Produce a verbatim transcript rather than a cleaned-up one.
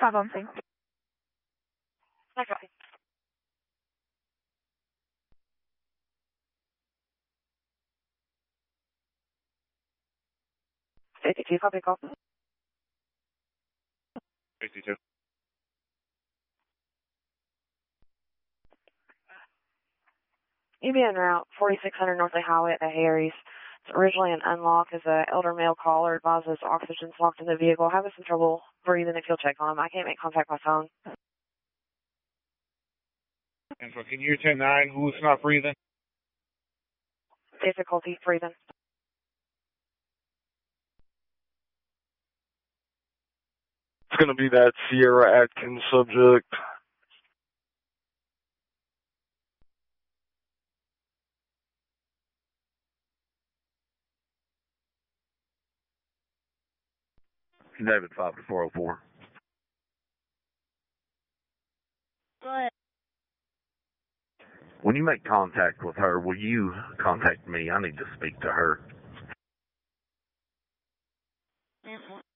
five on scene. I copy. fifty-two, copy, call. fifty-two. You be en route, forty-six hundred North Lake Highway at the Harry's. It's originally an unlock as an elder male caller advises oxygen's locked in the vehicle. Having some trouble breathing if you'll check on him. I can't make contact by phone. And so can you ten nine, who's not breathing? Difficulty breathing. It's going to be that Sierra Atkins subject. David, five to four oh four. Go ahead. When you make contact with her, will you contact me? I need to speak to her. Mm-mm.